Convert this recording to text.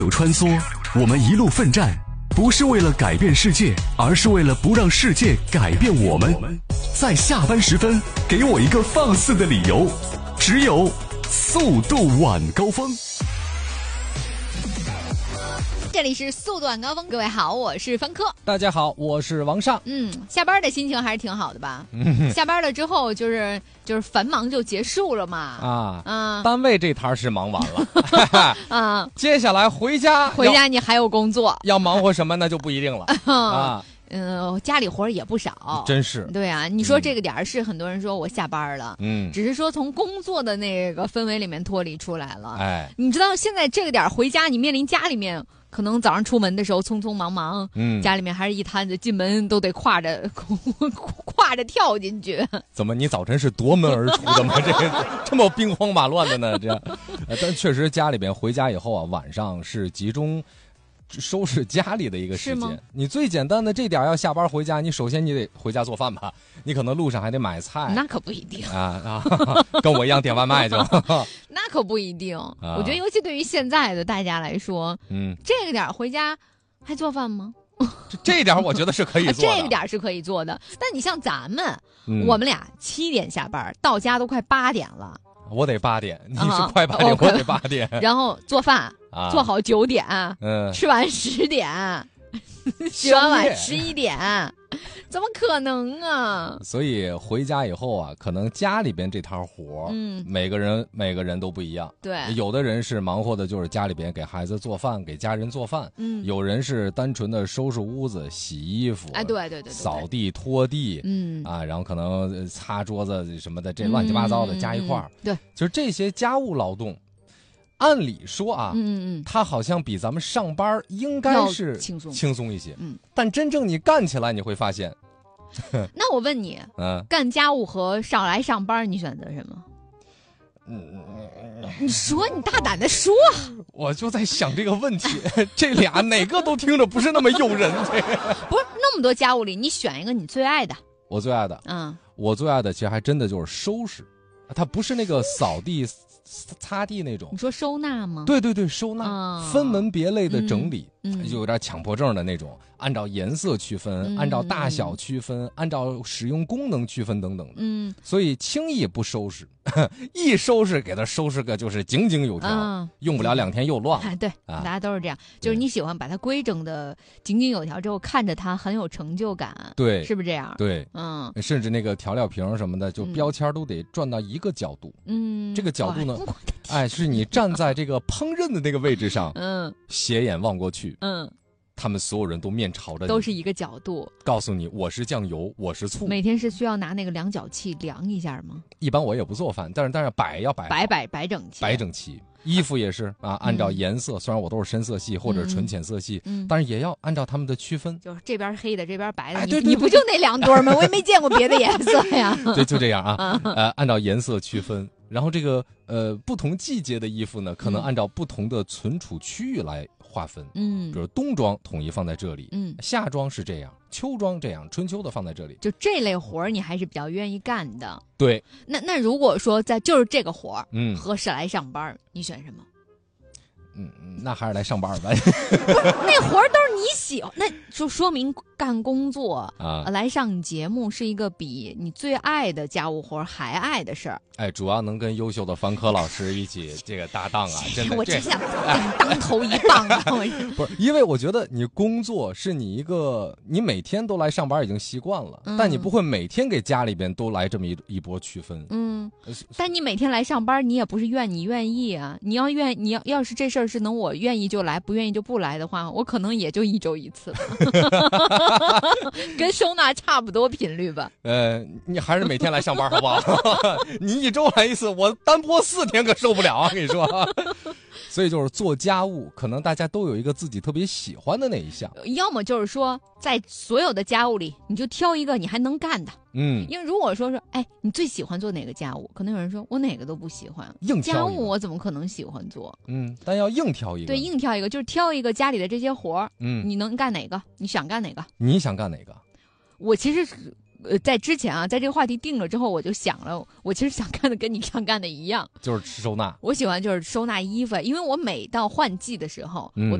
有穿梭，我们一路奋战，不是为了改变世界，而是为了不让世界改变我们。在下班时分，给我一个放肆的理由，只有速度晚高峰。 这里是速度晚高峰，各位好，我是方科。 大家好，我是王尚。 下班的心情还是挺好的吧？下班了之后就是繁忙就结束了嘛。 单位这摊是忙完了。接下来回家你还有工作， 要忙活什么那就不一定了。 家里活也不少， 真是。 对啊，你说这个点儿是很多人说我下班了，只是说从工作的那个氛围里面脱离出来了。你知道现在这个点儿回家，你面临家里面。可能早上出门的时候匆匆忙忙，家里面还是一摊子，进门都得跨着跳进去。 怎么你早晨是夺门而出的吗？这么兵荒马乱的呢？但确实家里边回家以后啊，晚上是集中收拾家里的一个时间。你最简单的这点要下班回家，你首先你得回家做饭吧，你可能路上还得买菜。 那可不一定跟我一样点外卖就。 那可不一定，我觉得尤其对于现在的大家来说，这个点回家还做饭吗？ 这点我觉得是可以做的， 这个点是可以做的。但你像咱们，我们俩7点下班，到家都快8点了。 我得8点，你是快8点，我得8点。 然后做饭做好9点，吃完10点，洗完碗11点。怎么可能啊？ 所以回家以后啊，可能家里边这摊活，每个人都不一样。 对， 有的人是忙活的就是家里边给孩子做饭，给家人做饭。有人是单纯的收拾屋子、洗衣服， 对， 扫地、拖地，然后可能擦桌子什么的，这乱七八糟的加一块儿。 对， 就是这些家务劳动。按理说啊，他好像比咱们上班应该是轻松一些，但真正你干起来，你会发现。 那我问你，干家务和来上班，你选择什么？你说，你大胆的说。 我就在想这个问题，这俩哪个都听着不是那么诱人。 不是那么多家务里，你选一个你最爱的。 我最爱的，我最爱的其实还真的就是收拾，它不是那个扫地。擦地那种， 你说收纳吗？ 对，收纳，分门别类的整理，就有点强迫症的那种，按照颜色区分，按照大小区分，按照使用功能区分等等的。所以轻易不收拾，一收拾给它收拾个就是井井有条，用不了2天又乱了。 对，大家都是这样，就是你喜欢把它规整的井井有条之后，看着它很有成就感。 对， 是不是这样？ 对，甚至那个调料瓶什么的，就标签都得转到一个角度。这个角度呢，是你站在这个烹饪的那个位置上，斜眼望过去，他们所有人都面朝着你， 都是一个角度， 告诉你我是酱油，我是醋。 每天是需要拿那个量角器量一下吗？ 一般我也不做饭，但是摆整齐。衣服也是按照颜色，虽然我都是深色系或者纯浅色系，但是也要按照他们的区分。 就是这边黑的，这边白的， 对， 你不就那2对吗？我也没见过别的颜色呀。 对，就这样按照颜色区分。然后这个不同季节的衣服呢，可能按照不同的存储区域来划分。比如冬装统一放在这里，夏装是这样，秋装这样，春秋的放在这里。就这类活你还是比较愿意干的。 对。 那如果说就是这个活和是来上班，你选什么？ 那还是来上班吧。 不是，那活都是你喜欢，那就说明干工作来上你节目是一个比你最爱的家务活还爱的事儿。 主要能跟优秀的方科老师一起这个搭档真的， 我真想当头一棒啊！ 不是，因为我觉得你工作是你你每天都来上班已经习惯了，但你不会每天给家里边都来这么一波区分。 但你每天来上班，你也不是你愿意啊。你要是这事儿是能我愿意就来，不愿意就不来的话，我可能也就1周1次，跟收纳差不多频率吧。 你还是每天来上班好不好？你1周来1次，我单播4天可受不了啊！跟你说。所以就是做家务，可能大家都有一个自己特别喜欢的那一项， 要么就是说在所有的家务里，你就挑一个你还能干的。因为如果说你最喜欢做哪个家务，可能有人说我哪个都不喜欢， 硬挑一个家务我怎么可能喜欢做？ 但要硬挑一个。 对，硬挑一个，就是挑一个家里的这些活你能干哪个？你想干哪个？ 你想干哪个？ 我其实在之前啊，在这个话题定了之后，我就想了，我其实想干的跟你想干的一样， 就是收纳。 我喜欢就是收纳衣服，因为我每到换季的时候，我